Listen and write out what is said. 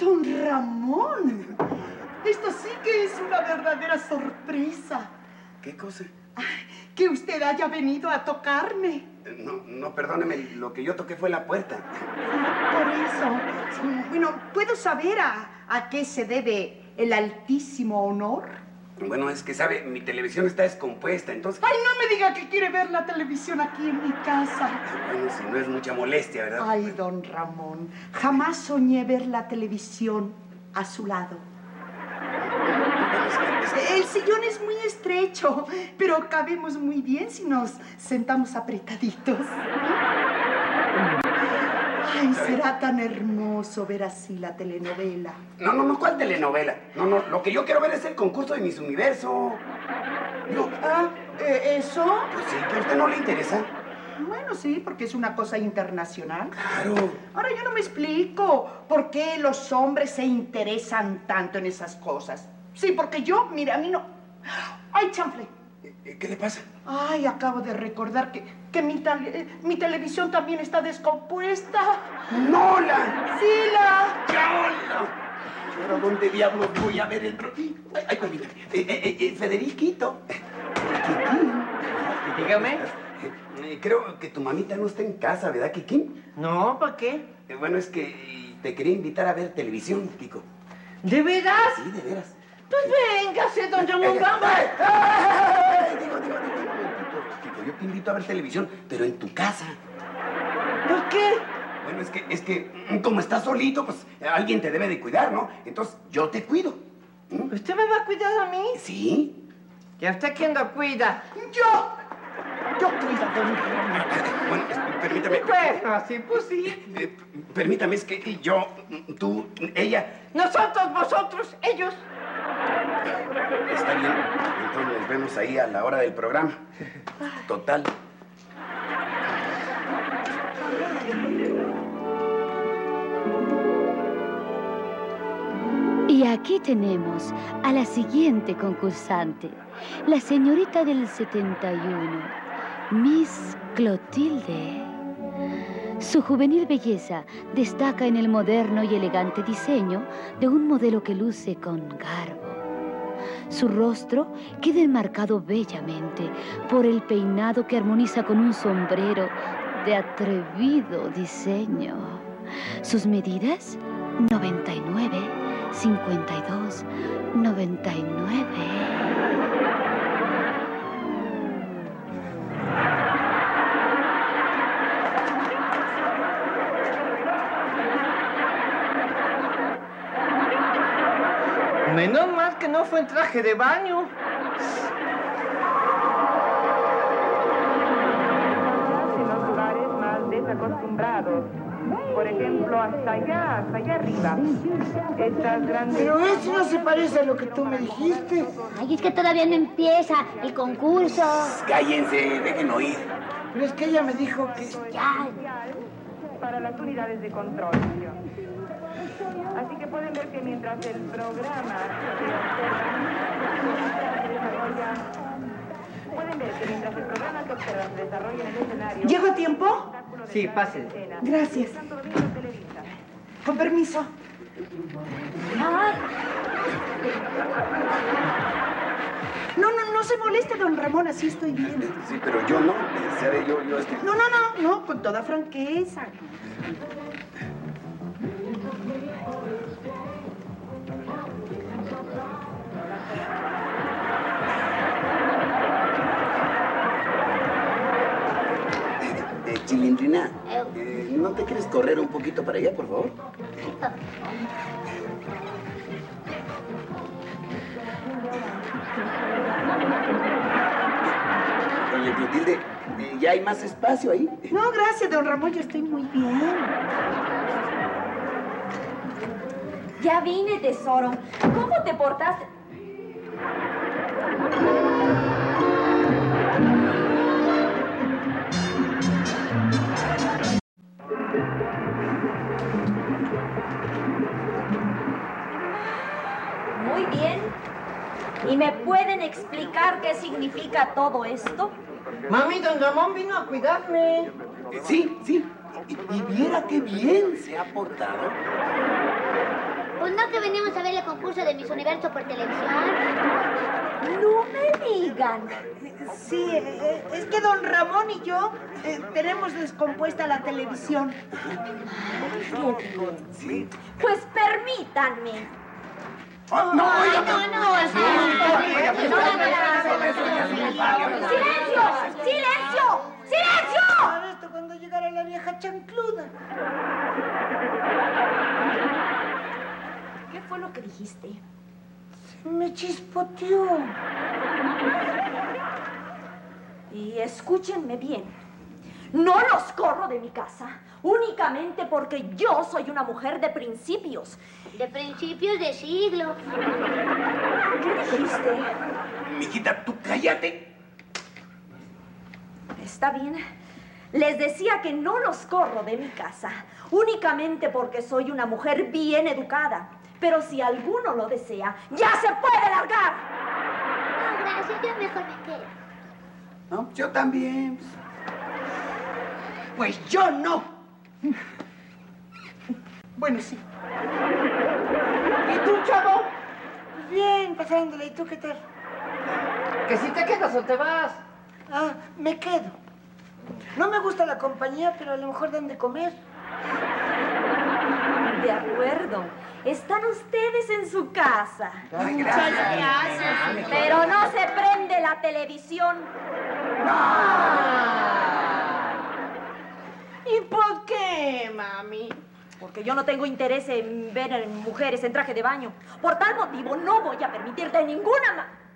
Don Ramón, esto sí que es una verdadera sorpresa. ¿Qué cosa? Ay, que usted haya venido a tocarme. No, perdóneme, lo que yo toqué fue la puerta. Por eso. Bueno, ¿puedo saber a qué se debe el altísimo honor? Bueno, es que, ¿sabe? Mi televisión está descompuesta, entonces... Ay, no me diga que quiere ver la televisión aquí en mi casa. Bueno, si no es mucha molestia, ¿verdad? Ay, don Ramón, jamás soñé ver la televisión a su lado. El sillón es muy estrecho, pero cabemos muy bien si nos sentamos apretaditos. Ay, será tan hermoso ver así la telenovela. No, ¿cuál telenovela? No, lo que yo quiero ver es el concurso de Miss Universo. No. ¿Eso? Pues sí, que a usted no le interesa. Bueno, sí, porque es una cosa internacional. Claro. Ahora yo no me explico por qué los hombres se interesan tanto en esas cosas. Sí, porque yo, mire, a mí no... ¡Ay, chanfle! ¿Qué le pasa? Ay, acabo de recordar que mi televisión también está descompuesta. ¡Nola! ¡Sí, la! ¡Hola! ¿Pero dónde diablos voy a ver el... Ay, permítame. Federiquito. Kikín. Dígame. Creo que tu mamita no está en casa, ¿verdad, Kikín? No, ¿para qué? Bueno, es que te quería invitar a ver televisión, Kiko. ¿De veras? Sí, de veras. Pues véngase, don Ramón, vamos. Digo, Kiko, yo te invito a ver televisión, pero en tu casa. ¿Por qué? Bueno, es que como estás solito, pues alguien te debe de cuidar, ¿no? Entonces, yo te cuido. ¿Usted me va a cuidar a mí? Sí. ¿Y a usted quién lo cuida? ¡Yo! Yo cuido, don Ramón. Bueno, permítame. Bueno, así pues sí. Permítame, es que yo, tú, ella... Nosotros, vosotros, ellos. Está bien, entonces nos vemos ahí a la hora del programa. Total. Y aquí tenemos a la siguiente concursante, la señorita del 71, Miss Clotilde. Su juvenil belleza destaca en el moderno y elegante diseño de un modelo que luce con garbo. Su rostro queda enmarcado bellamente por el peinado que armoniza con un sombrero de atrevido diseño. Sus medidas, 99, 52, 99. Menos mal que no fue en traje de baño. En los lugares más desacostumbrados. Por ejemplo, hasta allá arriba. Estas grandes... Pero eso no se parece a lo que tú me dijiste. Ay, es que todavía no empieza el concurso. Cállense, dejen oír. Pero es que ella me dijo que... Ya. Para las unidades de control. Así que pueden ver que mientras el programa se desarrolla en el escenario... ¿Llego a tiempo? Sí, pase. Gracias. Con permiso. Ay. No se moleste, don Ramón, así estoy bien. Sí, pero yo no. ¿Sabe? Yo estoy... No, con toda franqueza. Chilindrina, ¿no te quieres correr un poquito para allá, por favor? Oye, Clotilde, ¿ya hay más espacio ahí? No, gracias, don Ramón, yo estoy muy bien. Ya vine, tesoro. ¿Cómo te portaste? Muy bien. ¿Y me pueden explicar qué significa todo esto? Mami, don Ramón vino a cuidarme. Sí. Y viera qué bien se ha portado. Pues no que venimos a ver el concurso de Miss Universo por televisión. No me digan. Sí, es que don Ramón y yo tenemos descompuesta la televisión. Sí. Pues permítanme. Oh, no, oiga, ¡Silencio! ¡Silencio! ¡Silencio! A ver esto cuando llegara la vieja chancluda. ¿Qué fue lo que dijiste? Se me chispoteó. Y escúchenme bien. No los corro de mi casa únicamente porque yo soy una mujer de principios. De principios de siglo. ¿Qué dijiste? Mijita, tú cállate. Está bien. Les decía que no los corro de mi casa únicamente porque soy una mujer bien educada. Pero si alguno lo desea, ¡ya se puede largar! No, gracias, yo mejor me quedo. No, yo también. Pues yo no. Bueno, sí. ¿Y tú, chavo? Pues bien, pasándola. ¿Y tú qué tal? Que si te quedas o te vas. Ah, me quedo. No me gusta la compañía, pero a lo mejor dan de comer. De acuerdo. Están ustedes en su casa. Ay, Muchas gracias. gracias. Pero no se prende la televisión. ¿Y por qué, mami? Porque yo no tengo interés en ver a mujeres en traje de baño. Por tal motivo, no voy a permitir de ninguna